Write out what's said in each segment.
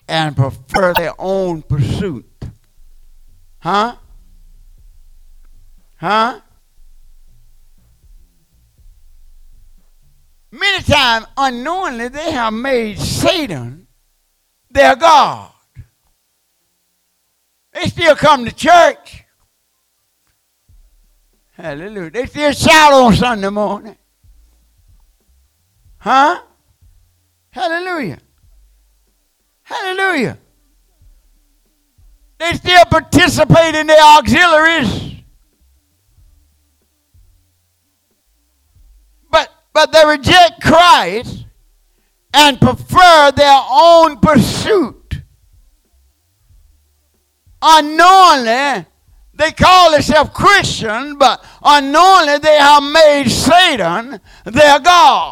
and prefer their own pursuit. Huh? Huh? Many times, unknowingly, they have made Satan their God. They still come to church. Hallelujah. They still shout on Sunday morning. Huh? Hallelujah. Hallelujah. They still participate in their auxiliaries. But they reject Christ and prefer their own pursuit. Unknowingly, they call themselves Christian, but unknowingly they have made Satan their God.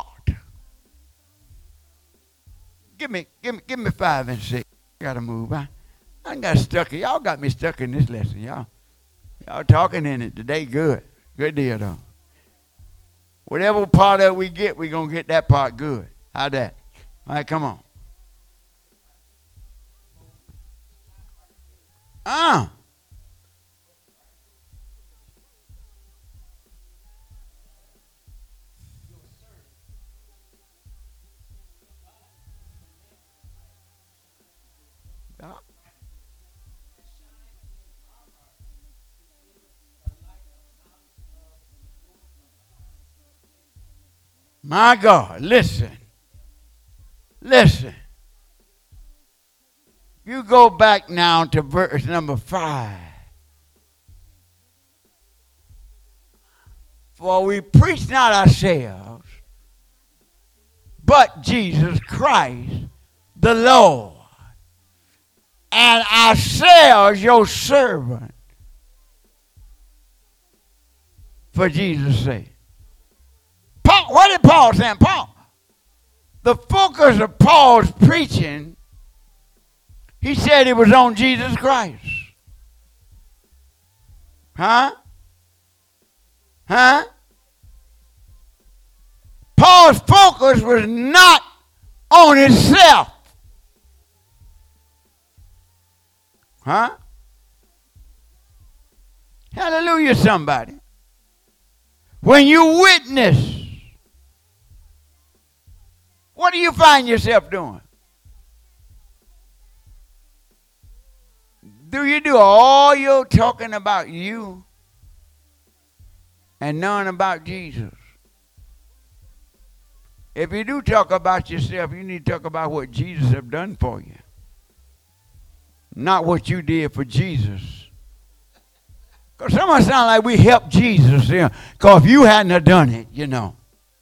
Give me 5 and 6. I gotta move. I got stuck. Y'all got me stuck in this lesson, y'all. Y'all talking in it today. Good deal though. Whatever part of it we get, we're gonna get that part good. How that? All right, come on. My God, listen. You go back now to verse number 5. For we preach not ourselves, but Jesus Christ, the Lord, and ourselves your servant, for Jesus' sake. Paul, what did Paul say? The focus of Paul's preaching, he said it was on Jesus Christ. Huh? Paul's focus was not on himself. Huh? Hallelujah, somebody. When you witness, what do you find yourself doing? Do you do all your talking about you and none about Jesus? If you do talk about yourself, you need to talk about what Jesus have done for you. Not what you did for Jesus. Because some of us sound like we helped Jesus. Because if you hadn't have done it, you know.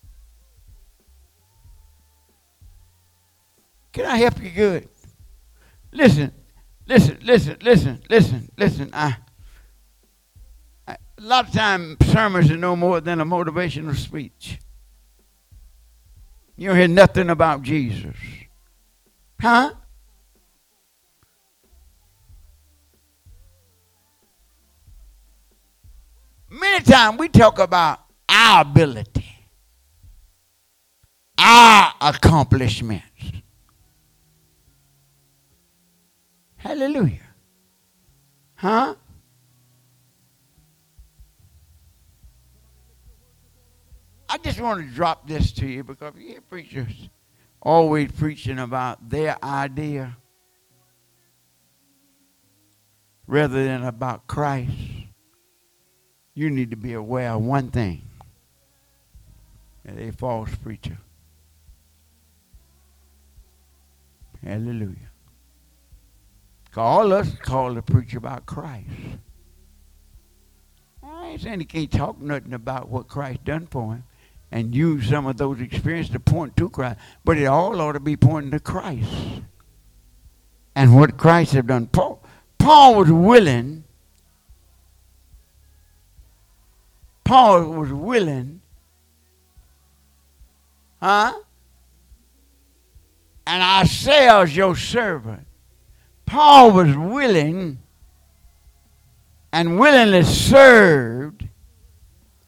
Can I help you good? Listen. A lot of times sermons are no more than a motivational speech. You don't hear nothing about Jesus. Huh? Many times we talk about our ability, our accomplishments. Hallelujah. Huh? I just want to drop this to you because you hear preachers always preaching about their idea rather than about Christ. You need to be aware of one thing. That they're a false preacher. Hallelujah. All us called to preach about Christ. I ain't saying he can't talk nothing about what Christ done for him and use some of those experiences to point to Christ. But it all ought to be pointing to Christ and what Christ have done. Paul was willing. And ourselves your servant. Paul was willing and willingly served